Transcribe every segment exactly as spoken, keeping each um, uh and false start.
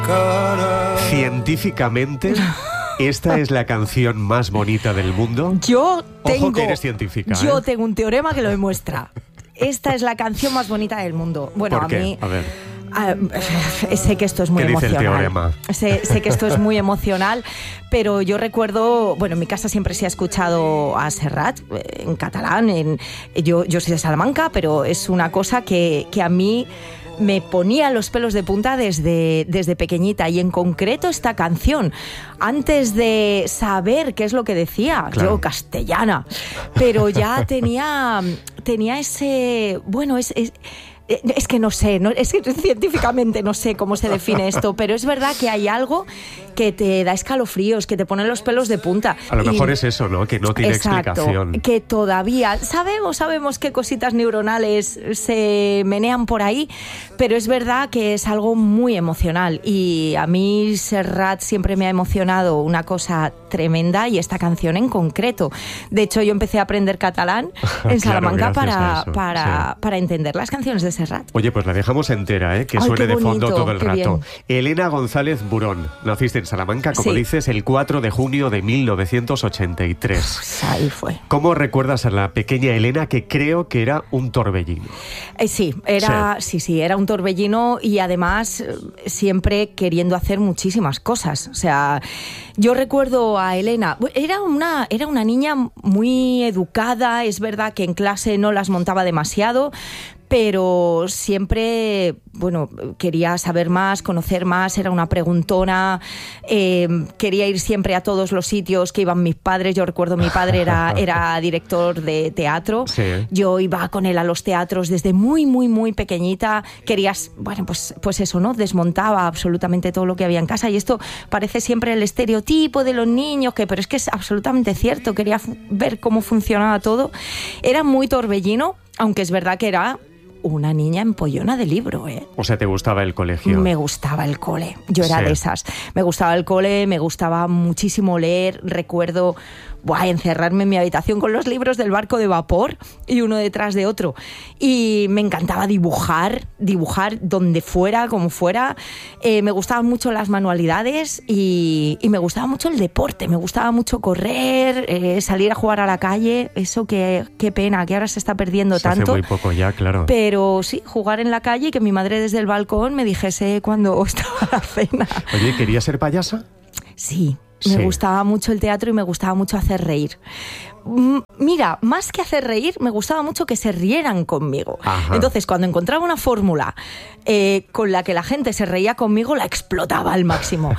Científicamente, ¿esta es la canción más bonita del mundo? Yo tengo, Ojo que eres científica, yo ¿eh? tengo un teorema que lo demuestra. Esta es la canción más bonita del mundo. Bueno, ¿Por qué? a mí... A ver. Uh, sé que esto es muy ¿Qué dice emocional. el teorema? Sé, sé que esto es muy emocional, pero yo recuerdo, bueno, en mi casa siempre se ha escuchado a Serrat en catalán. En, yo, yo soy de Salamanca, pero es una cosa que, que a mí me ponía los pelos de punta desde, desde pequeñita, y en concreto esta canción, antes de saber qué es lo que decía, claro. Yo castellana, pero ya tenía, tenía ese, bueno, es... es Es que no sé, no, es que científicamente no sé cómo se define esto, pero es verdad que hay algo que te da escalofríos, que te pone los pelos de punta. A lo mejor y, es eso, ¿no? Que no tiene exacto, explicación. Que todavía sabemos, sabemos qué cositas neuronales se menean por ahí, pero es verdad que es algo muy emocional, y a mí Serrat siempre me ha emocionado una cosa tremenda, y esta canción en concreto. De hecho, yo empecé a aprender catalán en Salamanca claro, para, eso, para, sí. para entender las canciones de Serrat. Oye, pues la dejamos entera, ¿eh? Que Ay, suene de fondo bonito, todo el rato. bien. Elena González Burón, naciste en Salamanca, como sí. dices, el cuatro de junio de mil novecientos ochenta y tres. Pues ahí fue. ¿Cómo recuerdas a la pequeña Elena, que creo que era un torbellino? Eh, sí, era, sí. sí, sí, era un torbellino, y además siempre queriendo hacer muchísimas cosas. O sea, yo recuerdo a Elena, era una, era una niña muy educada, es verdad que en clase no las montaba demasiado, pero siempre, bueno, quería saber más, conocer más, era una preguntona, eh, quería ir siempre a todos los sitios que iban mis padres. Yo recuerdo, mi padre era, era director de teatro, sí. Yo iba con él a los teatros desde muy, muy, muy pequeñita. Querías, bueno, pues, pues eso, ¿no? Desmontaba absolutamente todo lo que había en casa, y esto parece siempre el estereotipo de los niños, que, pero es que es absolutamente cierto, quería fu- ver cómo funcionaba todo. Era muy torbellino, aunque es verdad que era una niña empollona de libro, ¿eh? O sea, ¿te gustaba el colegio? Me gustaba el cole, yo era sí. de esas. Me gustaba el cole, me gustaba muchísimo leer. Recuerdo, buah, encerrarme en mi habitación con los libros del barco de vapor, y uno detrás de otro. Y me encantaba dibujar, dibujar donde fuera, como fuera. Eh, me gustaban mucho las manualidades, y, y me gustaba mucho el deporte. Me gustaba mucho correr, eh, salir a jugar a la calle. Eso que, qué pena, que ahora se está perdiendo se tanto. Hace muy poco ya, claro. Pero Pero sí, jugar en la calle, y que mi madre desde el balcón me dijese cuando estaba la cena. Oye, ¿querías ser payasa? Sí, me sí. gustaba mucho el teatro, y me gustaba mucho hacer reír. Mira, más que hacer reír, me gustaba mucho que se rieran conmigo. Ajá. Entonces, cuando encontraba una fórmula eh, con la que la gente se reía conmigo, la explotaba al máximo.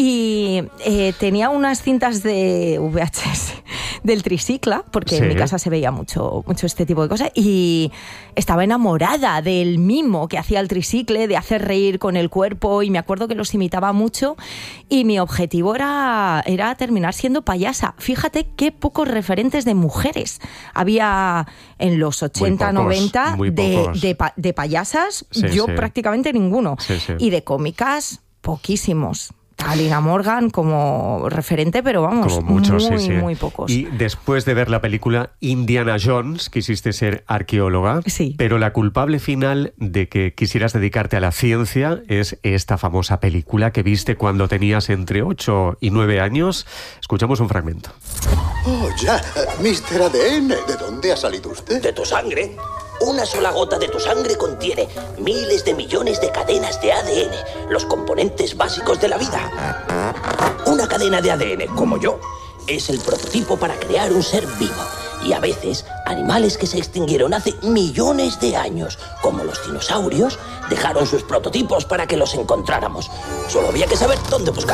Y eh, tenía unas cintas de V H S del Tricicla, porque sí. en mi casa se veía mucho, mucho este tipo de cosas, y estaba enamorada del mimo que hacía el Tricicle, de hacer reír con el cuerpo, y me acuerdo que los imitaba mucho, y mi objetivo era, era terminar siendo payasa. Fíjate qué pocos referentes de mujeres había en los ochenta, muy pocos, noventa muy de, pocos. de, pa, de payasas, sí, yo sí. prácticamente ninguno. Sí, sí. Y de cómicas, poquísimos. Alina Morgan como referente, pero vamos, como muchos, muy, sí, sí. muy pocos. Y después de ver la película Indiana Jones, quisiste ser arqueóloga, sí. Pero la culpable final de que quisieras dedicarte a la ciencia es esta famosa película que viste cuando tenías entre ocho y nueve años. Escuchamos un fragmento. Oh, ya, mister A D N, ¿de dónde ha salido usted? De tu sangre. Una sola gota de tu sangre contiene miles de millones de cadenas de A D N, los componentes básicos de la vida. Una cadena de A D N, como yo, es el prototipo para crear un ser vivo. Y a veces, animales que se extinguieron hace millones de años, como los dinosaurios, dejaron sus prototipos para que los encontráramos. Solo había que saber dónde buscar.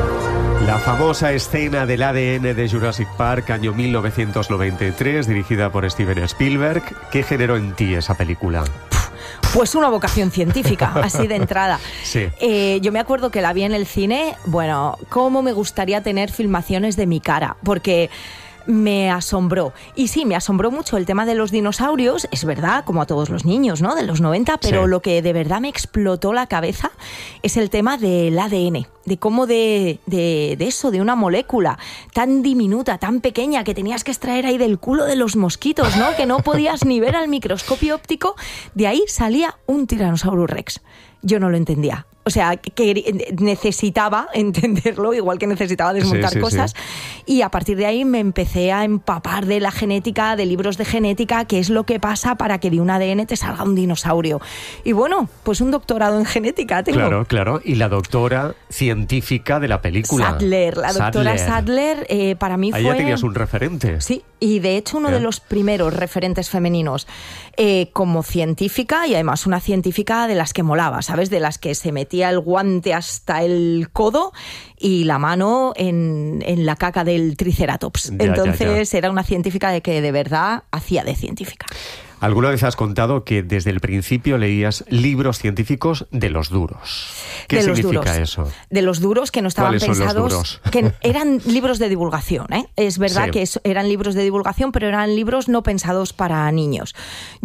La famosa escena del A D N de Jurassic Park, año mil novecientos noventa y tres, dirigida por Steven Spielberg. ¿Qué generó en ti esa película? Pues una vocación científica, así de entrada. Sí. Eh, yo me acuerdo que la vi en el cine. Bueno, cómo me gustaría tener filmaciones de mi cara, porque me asombró. Y sí, me asombró mucho el tema de los dinosaurios, es verdad, como a todos los niños, ¿no?, de los noventa, pero sí. Lo que de verdad me explotó la cabeza es el tema del A D N, de cómo de, de, de eso, de una molécula tan diminuta, tan pequeña, que tenías que extraer ahí del culo de los mosquitos, ¿no?, que no podías ni ver al microscopio óptico, de ahí salía un Tyrannosaurus Rex. Yo no lo entendía. O sea, que necesitaba entenderlo, igual que necesitaba desmontar sí, sí, cosas. Sí. Y a partir de ahí me empecé a empapar de la genética, de libros de genética, qué es lo que pasa para que de un A D N te salga un dinosaurio. Y bueno, pues un doctorado en genética tengo. Claro, claro. Y la doctora científica de la película. Sadler, la doctora Sadler, Sadler eh, para mí Ahí fue... ya tenías un referente. Sí, y de hecho uno ¿Eh? de los primeros referentes femeninos eh, como científica, y además una científica de las que molaba, ¿sabes? De las que se metía el guante hasta el codo y la mano en, en la caca del triceratops. Ya, Entonces ya, ya. era una científica de que de verdad hacía de científica. ¿Alguna vez has contado que desde el principio leías libros científicos de los duros? ¿Qué de los significa duros. eso? De los duros que no estaban ¿Cuáles son los pensados, duros? que eran libros de divulgación, ¿eh? Es verdad Sí. que es, eran libros de divulgación, pero eran libros no pensados para niños.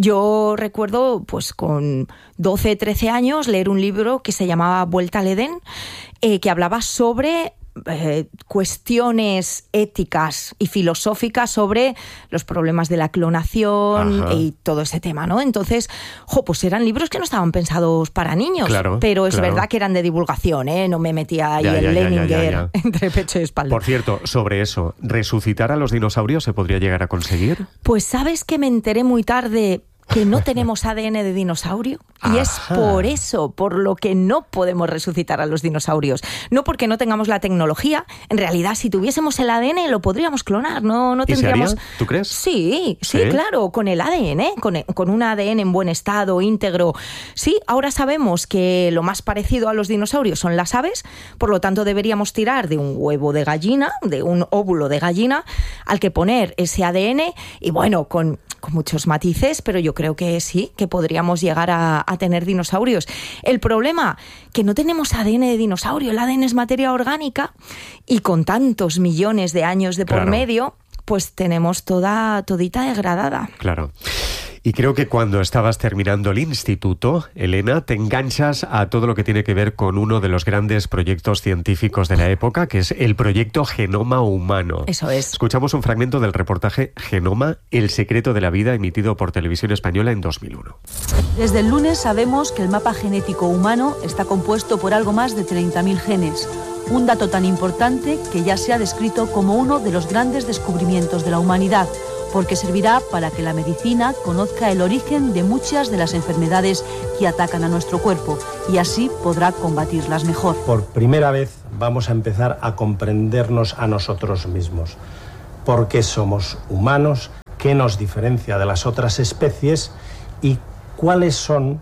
Yo recuerdo, pues con doce, trece años, leer un libro que se llamaba Vuelta al Edén, eh, que hablaba sobre Eh, cuestiones éticas y filosóficas sobre los problemas de la clonación. Ajá. Y todo ese tema, ¿no? Entonces, jo, pues eran libros que no estaban pensados para niños, claro, pero es claro. verdad que eran de divulgación, ¿eh? No me metía ahí ya, el ya, Leninger ya, ya, ya. entre pecho y espalda. Por cierto, sobre eso, ¿resucitar a los dinosaurios se podría llegar a conseguir? Pues sabes que me enteré muy tarde que no tenemos A D N de dinosaurio. Y es Ajá. por eso, por lo que no podemos resucitar a los dinosaurios. No porque no tengamos la tecnología. En realidad, si tuviésemos el A D N, lo podríamos clonar. No, no ¿Y se tendríamos... haría? ¿Tú crees? Sí, sí, ¿Sí? claro, con el A D N, con, con un A D N en buen estado, íntegro. Sí, ahora sabemos que lo más parecido a los dinosaurios son las aves, por lo tanto deberíamos tirar de un huevo de gallina, de un óvulo de gallina, al que poner ese A D N y bueno, con... con muchos matices, pero yo creo que sí, que podríamos llegar a, a tener dinosaurios. El problema, que no tenemos A D N de dinosaurio, el A D N es materia orgánica y con tantos millones de años de por Claro. medio, pues tenemos toda todita degradada. Claro. Y creo que cuando estabas terminando el instituto, Elena, te enganchas a todo lo que tiene que ver con uno de los grandes proyectos científicos de la época, que es el proyecto Genoma Humano. Eso es. Escuchamos un fragmento del reportaje Genoma, el secreto de la vida, emitido por Televisión Española en dos mil uno. Desde el lunes sabemos que el mapa genético humano está compuesto por algo más de treinta mil genes. Un dato tan importante que ya se ha descrito como uno de los grandes descubrimientos de la humanidad, porque servirá para que la medicina conozca el origen de muchas de las enfermedades que atacan a nuestro cuerpo y así podrá combatirlas mejor. Por primera vez vamos a empezar a comprendernos a nosotros mismos. ¿Por qué somos humanos? ¿Qué nos diferencia de las otras especies? ¿Y cuáles son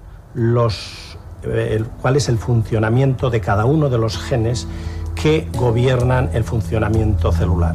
los, eh, cuál es el funcionamiento de cada uno de los genes que gobiernan el funcionamiento celular?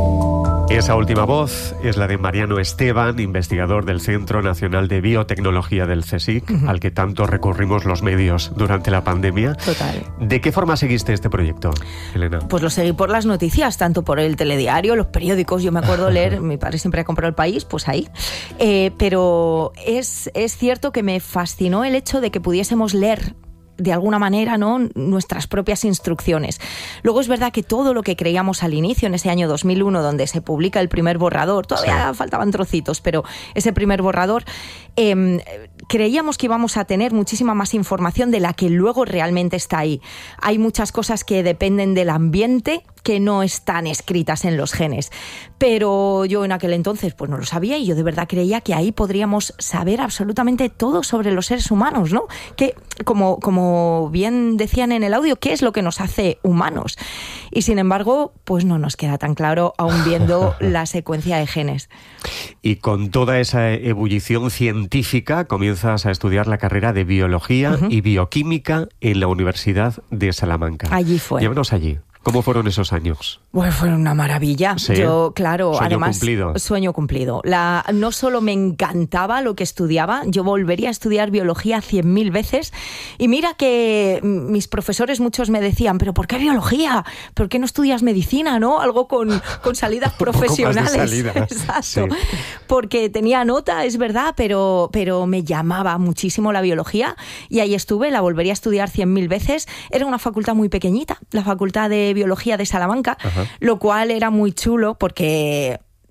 Esa última voz es la de Mariano Esteban, investigador del Centro Nacional de Biotecnología del CSIC, uh-huh. al que tanto recurrimos los medios durante la pandemia. Total. ¿De qué forma seguiste este proyecto, Elena? Pues lo seguí por las noticias, tanto por el telediario, los periódicos. Yo me acuerdo leer, mi padre siempre ha comprado El País, pues ahí. Eh, pero es, es cierto que me fascinó el hecho de que pudiésemos leer de alguna manera, ¿no?, nuestras propias instrucciones. Luego es verdad que todo lo que creíamos al inicio, en ese año dos mil uno, donde se publica el primer borrador, todavía sí. faltaban trocitos, pero ese primer borrador, eh, creíamos que íbamos a tener muchísima más información de la que luego realmente está ahí. Hay muchas cosas que dependen del ambiente que no están escritas en los genes. Pero yo en aquel entonces pues no lo sabía y yo de verdad creía que ahí podríamos saber absolutamente todo sobre los seres humanos, ¿no? Que, como, como bien decían en el audio, ¿qué es lo que nos hace humanos? Y sin embargo, pues no nos queda tan claro aún viendo la secuencia de genes. Y con toda esa ebullición científica comienzas a estudiar la carrera de Biología uh-huh. y Bioquímica en la Universidad de Salamanca. Allí fue. Llévanos allí. ¿Cómo fueron esos años? Bueno, fueron una maravilla. ¿Sí? Yo, claro, sueño además... cumplido. Sueño cumplido. La, no solo me encantaba lo que estudiaba, yo volvería a estudiar biología cien mil veces. Y mira que mis profesores muchos me decían, ¿pero por qué biología? ¿Por qué no estudias medicina, no? Algo con, con salidas profesionales. Un poco más de salidas. Exacto. Sí. Porque tenía nota, es verdad, pero, pero me llamaba muchísimo la biología. Y ahí estuve, la volvería a estudiar cien mil veces. Era una facultad muy pequeñita, la facultad de Biología de Salamanca, ajá. lo cual era muy chulo porque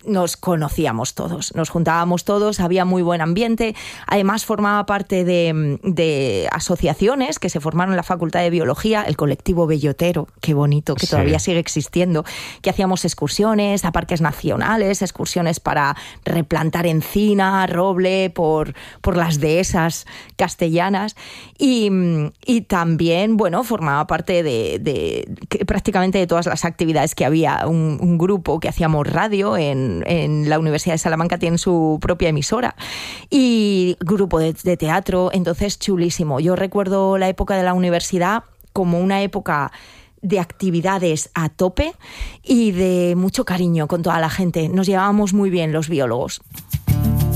nos conocíamos todos, nos juntábamos todos, había muy buen ambiente, además formaba parte de, de asociaciones que se formaron en la Facultad de Biología, el colectivo Bellotero, qué bonito, que sí. todavía sigue existiendo, que hacíamos excursiones a parques nacionales, excursiones para replantar encina, roble, por, por las dehesas castellanas, y, y también, bueno, formaba parte de, de, de prácticamente de todas las actividades que había, un, un grupo que hacíamos radio en en la Universidad de Salamanca, tienen su propia emisora y grupo de, de teatro, entonces chulísimo. Yo recuerdo la época de la universidad como una época de actividades a tope y de mucho cariño con toda la gente. Nos llevábamos muy bien los biólogos.